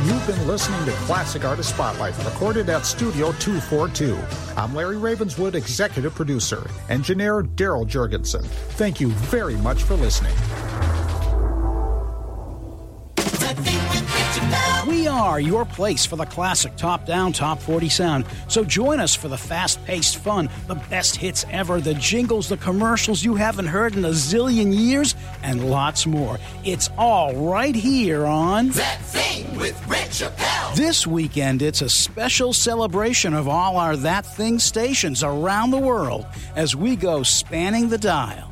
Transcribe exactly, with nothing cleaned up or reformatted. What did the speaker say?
You've been listening to Classic Artist Spotlight, recorded at Studio two forty-two. I'm Larry Ravenswood, executive producer. Engineer Daryl Jurgensen. Thank you very much for listening. We are your place for the classic top-down, top forty sound. So join us for the fast-paced fun, the best hits ever, the jingles, the commercials you haven't heard in a zillion years, and lots more. It's all right here on That Thing with Red Chappelle. This weekend, it's a special celebration of all our That Thing stations around the world as we go spanning the dial.